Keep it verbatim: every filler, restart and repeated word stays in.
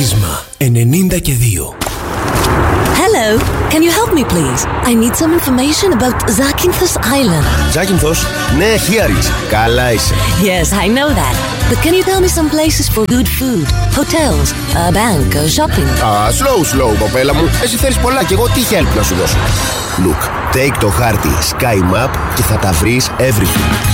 Πρίσμα ενενήντα και δύο. Hello, can you help me please? I need some information about Zakynthos Island. Zakynthos? Ναι, χίαρης. Καλά είσαι. Yes, I know that. But can you tell me some places for good food? Hotels, a bank, uh, shopping. Α, slow, slow, κοπέλα μου. Εσύ θέλεις πολλά και εγώ τι help να σου δώσω. Look, take το χάρτη Sky Map και θα τα βρεις everything.